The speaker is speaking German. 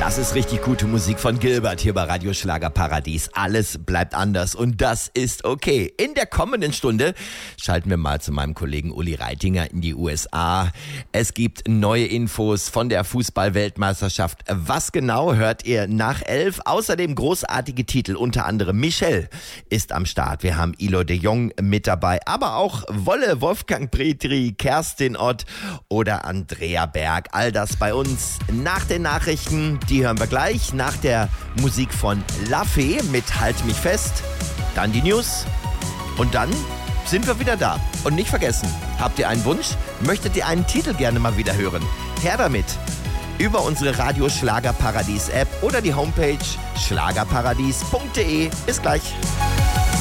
Das ist richtig gute Musik von Gilbert hier bei Radio Schlagerparadies. Alles bleibt anders und das ist okay. In der kommenden Stunde schalten wir mal zu meinem Kollegen Uli Reitinger in die USA. Es gibt neue Infos von der Fußball-Weltmeisterschaft. Was genau hört ihr nach 11? Außerdem großartige Titel, unter anderem Michelle ist am Start. Wir haben Ilo de Jong mit dabei, aber auch Wolle, Wolfgang Petri, Kerstin Ott oder Andrea Berg. All das bei uns nach den Nachrichten. Die hören wir gleich nach der Musik von La Fee mit Halt mich fest. Dann die News und dann sind wir wieder da. Und nicht vergessen, habt ihr einen Wunsch? Möchtet ihr einen Titel gerne mal wieder hören? Her damit! Über unsere Radio Schlagerparadies App oder die Homepage schlagerparadies.de. Bis gleich!